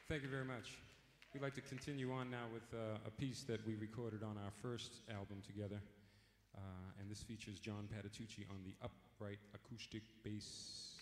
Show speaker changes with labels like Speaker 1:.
Speaker 1: Thank you very much. We'd like to continue on now with a piece that we recorded on our first album together. And this features John Patitucci on the upright acoustic bass.